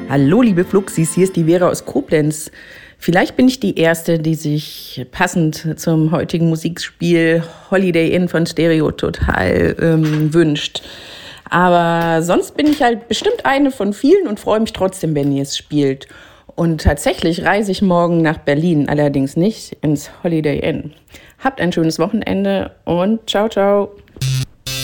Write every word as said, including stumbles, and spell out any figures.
Hallo, liebe Fluxis, hier ist die Vera aus Koblenz. Vielleicht bin ich die Erste, die sich passend zum heutigen Musikspiel Holiday Inn von Stereo total ähm, wünscht. Aber sonst bin ich halt bestimmt eine von vielen und freue mich trotzdem, wenn ihr es spielt. Und tatsächlich reise ich morgen nach Berlin, allerdings nicht ins Holiday Inn. Habt ein schönes Wochenende und ciao, ciao.